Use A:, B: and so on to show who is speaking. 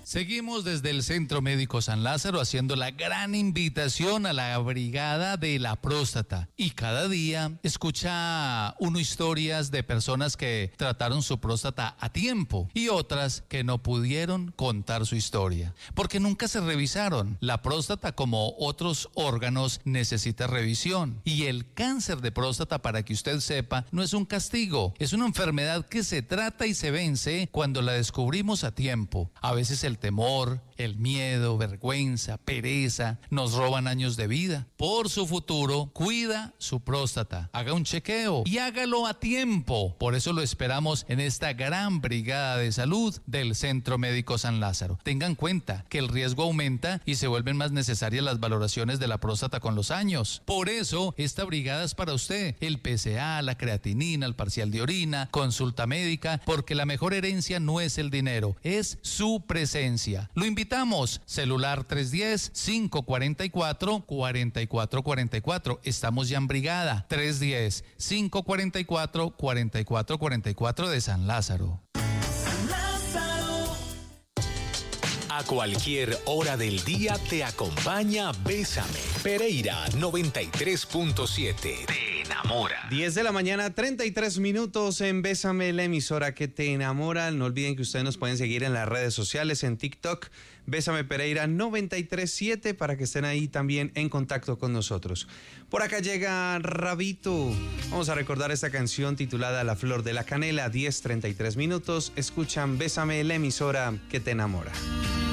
A: Seguimos desde el Centro Médico San Lázaro haciendo la gran invitación a la Brigada de la Próstata. Y cada día escucha uno historias de personas que trataron su próstata a tiempo y otras que no pudieron contar su historia porque nunca se revisaron. La próstata, como otros órganos, necesita revisión. Y el cáncer de próstata, para que usted sepa, no es un castigo, es una enfermedad que se trata y se vence cuando la descubrimos a tiempo. A veces el temor, el miedo, vergüenza, pereza nos roban años de vida. Por su futuro, cuida su próstata, haga un chequeo y hágalo a tiempo. Por eso lo esperamos en esta gran brigada de salud del Centro Médico San Lázaro. Tengan en cuenta que el riesgo aumenta y se vuelven más necesarias las valoraciones de la próstata con los años. Por eso, esta brigada es para usted. El PSA, la creatinina, el parcial de orina, consulta médica, porque la mejor herencia no es el dinero, es su presencia. Lo invitamos, celular 310-544-4444. Estamos ya en brigada, 310-544-4444 de San Lázaro.
B: A cualquier hora del día te acompaña Bésame. Pereira 93.7. Te enamora.
C: 10 de la mañana, 33 minutos en Bésame, la emisora que te enamora. No olviden que ustedes nos pueden seguir en las redes sociales, en TikTok, Bésame Pereira 93.7, para que estén ahí también en contacto con nosotros. Por acá llega Rabito. Vamos a recordar esta canción titulada La Flor de la Canela. 10:33 minutos. Escuchan Bésame, la emisora que te enamora.